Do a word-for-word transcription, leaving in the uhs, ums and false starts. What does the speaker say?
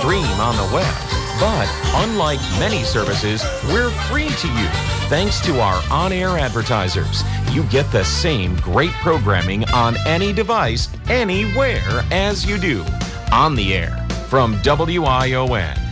stream on the web. But unlike many services, we're free to you. Thanks to our on-air advertisers, you get the same great programming on any device, anywhere as you do. On the air from W I O N.